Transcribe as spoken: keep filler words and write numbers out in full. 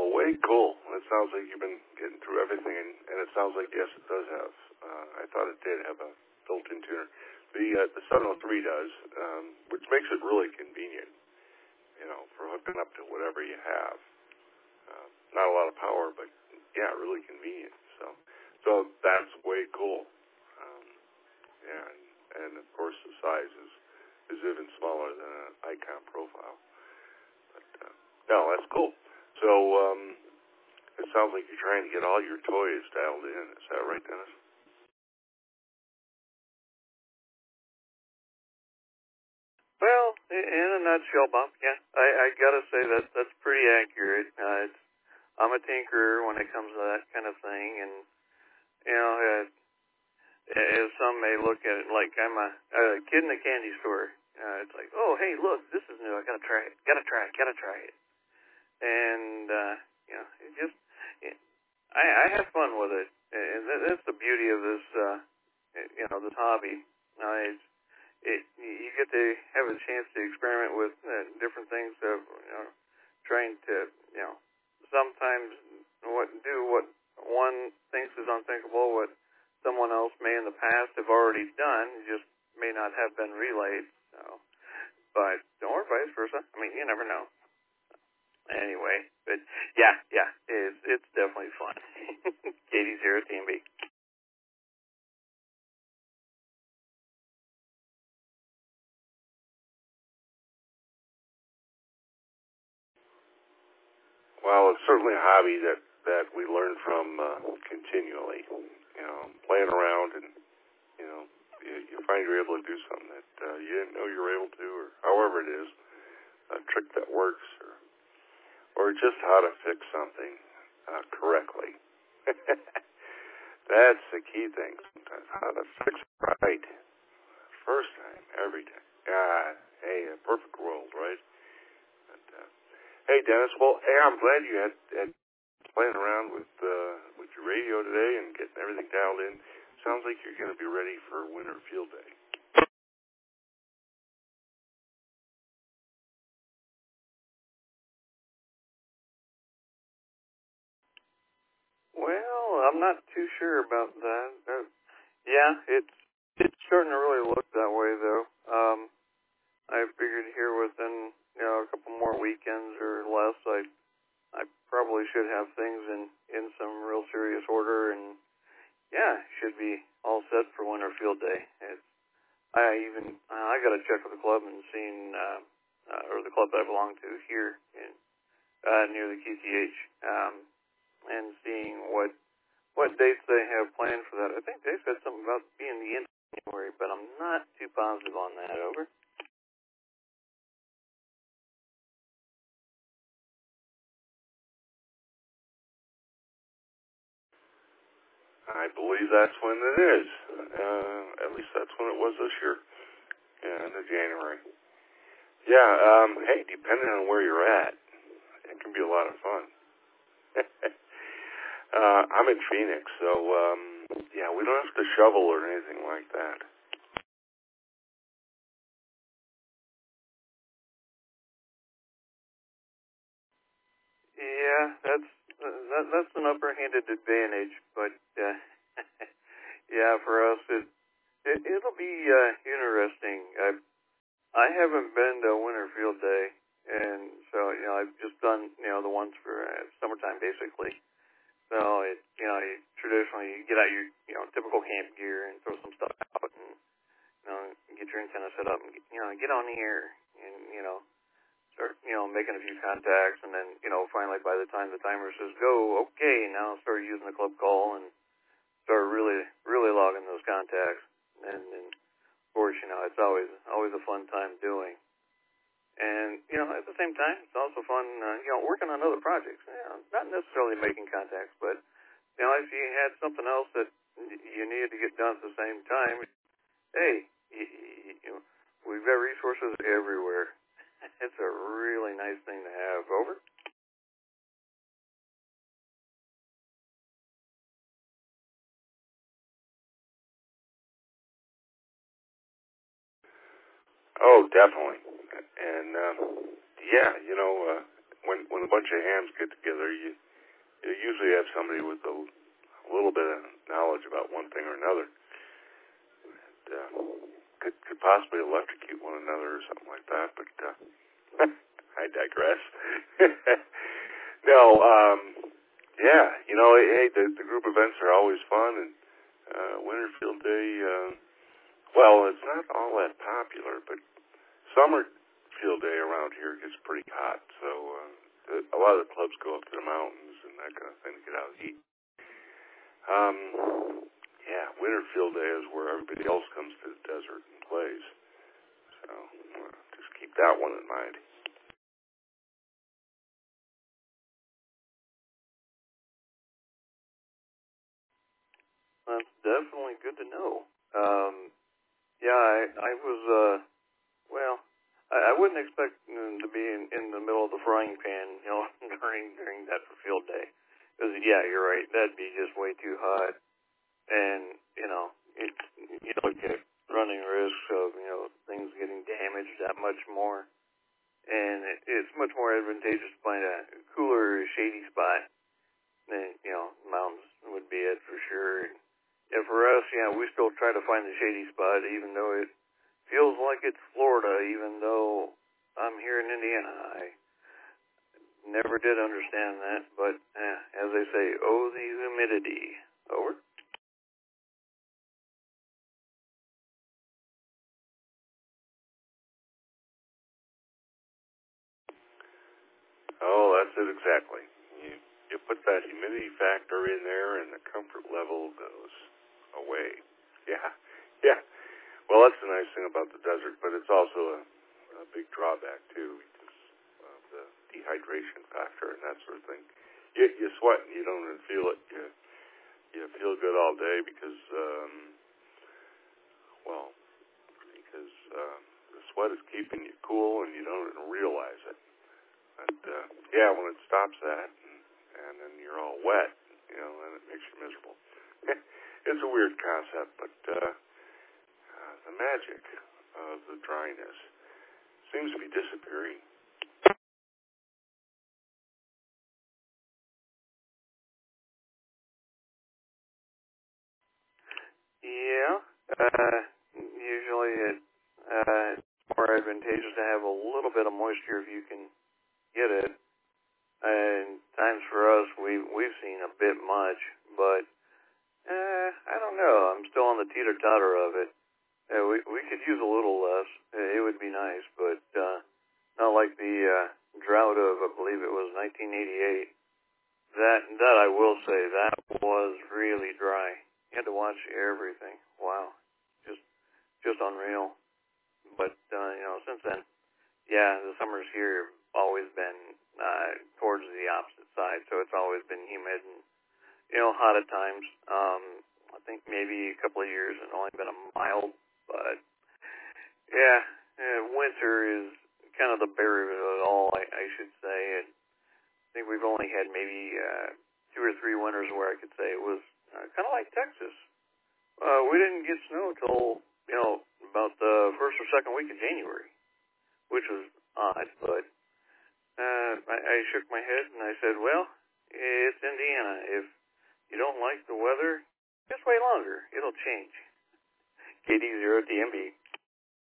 Well, way cool. It sounds like you've been getting through everything, and, and it sounds like, yes, it does have. Uh, I thought it did have a built-in tuner. The uh, the seven oh three does, um, which makes it really convenient, you know, for hooking up to whatever you have. Uh, not a lot of power, but, yeah, really convenient. So so that's way cool. Um, yeah, and, and, of course, the size is, is even smaller than an Icon profile. But, uh, no, that's cool. So, um, it sounds like you're trying to get all your toys dialed in. Is that right, Dennis? Well, in a nutshell, Bob, yeah, I, I gotta say that that's pretty accurate. Uh, it's, I'm a tinkerer when it comes to that kind of thing, and you know, uh, as some may look at it like I'm a, a kid in a candy store. Uh, it's like, oh, hey, look, this is new. I gotta try it. Gotta try it. Gotta try it. And uh, you know, it just, it, I, I have fun with it, and that, that's the beauty of this, uh, you know, this hobby. Uh, it's, it, you get to have a chance to experiment with uh, different things of, you know, trying to, you know, sometimes what do what one thinks is unthinkable, what someone else may in the past have already done, just may not have been relayed. So, but or vice versa. I mean, you never know. Anyway, but yeah, yeah, it's it's definitely fun. Katie's here at T M B. Well, it's certainly a hobby that, that we learn from uh, continually. You know, playing around and, you know, you, you find you're able to do something that uh, you didn't know you were able to, or however it is, a trick that works, or or just how to fix something uh, correctly. That's the key thing sometimes, how to fix it right. First time, every time. God, hey, a perfect world, right? And, uh, hey, Dennis, well, hey, I'm glad you had, had playing around with uh, with your radio today and getting everything dialed in. Sounds like you're going to be ready for Winter Field Day. Well, I'm not too sure about that. Uh, yeah, it's it's starting to really look that way, though. Um, I figured here within you know a couple more weekends or less, I I probably should have things in in some real serious order, and yeah, should be all set for Winter Field Day. It's, I even I got to check with the club and seeing uh, uh, or the club that I belong to here in uh, near the Q T H, um, and seeing what what dates they have planned for that. I think they said something about being the end of January, but I'm not too positive on that. Over. I believe that's when it is. Uh, at least that's when it was this year, yeah, end of January. Yeah, um, hey, depending on where you're at, it can be a lot of fun. uh, I'm in Phoenix, so, um, yeah, we don't have to shovel or anything like that. Yeah, that's uh, that, that's an upper-handed advantage, but uh, yeah, for us it, it it'll be uh, interesting. I I haven't been to Winter Field Day, and so you know I've just done you know the ones for uh, summertime basically. So it you know you traditionally you get out your you know typical camp gear and throw some stuff out and you know get your antenna set up and get, you know get on the air and you know start you know making a few contacts, and then you know finally by the time the timer says go, okay, now start using the club call and start really really logging those contacts, and, and of course you know it's always always a fun time doing. And, you know, at the same time, it's also fun, uh, you know, working on other projects. You know, not necessarily making contacts, but, you know, if you had something else that you needed to get done at the same time, hey, you, you, you know, we've got resources everywhere. It's a really nice thing to have. Over? Oh, definitely. And, uh, yeah, you know, uh, when when bunch of hams get together, you, you usually have somebody with a, a little bit of knowledge about one thing or another. And, uh, could, could possibly electrocute one another or something like that, but uh, I digress. No, um, yeah, you know, hey, the, the group events are always fun, and uh, Winterfield Day, uh, well, it's not all that popular, but summer field day around here gets pretty hot, so uh, a lot of the clubs go up to the mountains and that kind of thing to get out and eat. Um, yeah, Winterfield Day is where everybody else comes to the desert and plays, so uh, just keep that one in mind. That's definitely good to know. Um, yeah, I, I was, uh, well, I, I wouldn't expect um, to be in, in the middle of the frying pan, you know, during during that for field day. Because, yeah, you're right, that'd be just way too hot. And, you know, it, you know, get running risks of, you know, things getting damaged that much more. And it, it's much more advantageous to find a cooler, shady spot. Then, you know, mountains would be it for sure. And for us, yeah, we still try to find the shady spot, even though it feels like it's Florida, even though I'm here in Indiana. I never did understand that, but eh, as they say, oh, the humidity. Over. Oh, that's it exactly. You, you put that humidity factor in there, and the comfort level goes away. Yeah, yeah. Well, that's the nice thing about the desert, but it's also a, a big drawback, too, because of the dehydration factor and that sort of thing. You, you sweat and you don't even feel it. You, you feel good all day because, um, well, because um, the sweat is keeping you cool and you don't even realize it. But, uh, yeah, when it stops that and, and then you're all wet, you know, then it makes you miserable. It's a weird concept, but uh, uh, the magic of the dryness seems to be disappearing. Yeah, uh, usually it, uh, it's more advantageous to have a little bit of moisture if you can get it. And times for us, we we've seen a bit much, but uh, I don't know. I'm still on the teeter-totter of it. Uh, we we could use a little less. Uh, it would be nice, but uh, not like the uh, drought of, I believe it was nineteen eighty-eight. That that I will say, that was really dry. You had to watch everything. Wow, just just unreal. But uh, you know, since then, yeah, the summers here have always been uh, towards the opposite side, so it's always been humid and, you know, hot at times. Um, I think maybe a couple of years it's only been a mild, but yeah, uh, winter is kind of the barrier of it all, I, I should say. And I think we've only had maybe uh, two or three winters where I could say it was uh, kind of like Texas. Uh, we didn't get snow till, you know, about the first or second week of January, which was odd, but uh, I, I shook my head and I said, well, it's Indiana. If you don't like the weather, just wait longer. It'll change. K D zero T M B.